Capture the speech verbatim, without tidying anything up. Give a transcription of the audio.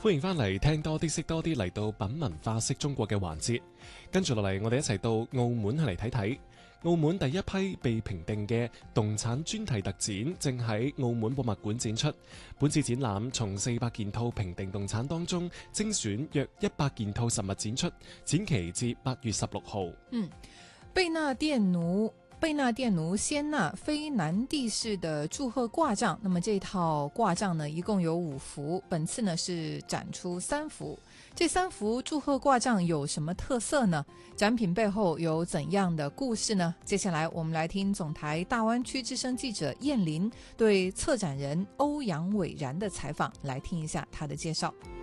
歡迎翻嚟聽多啲識多啲，嚟到品文化識中國嘅環節。跟住落嚟，我哋一齊到澳門去嚟睇睇。澳門第一批被評定嘅動產專題特展正喺澳門博物館展出。本次展覽從四百件套評定動產當中精選約一百件套實物展出，展期至八月十六號。 嗯，貝納殿奴。貝納殿奴仙納非南帝式的祝賀掛帳，那麼這套掛帳呢，一共有五幅，本次呢是展出三幅。這三幅祝賀掛帳有什麼特色呢？展品背後有怎樣的故事呢？接下來我們來聽總台大灣區之聲記者燕林對策展人歐陽偉然的採訪，來聽一下他的介紹。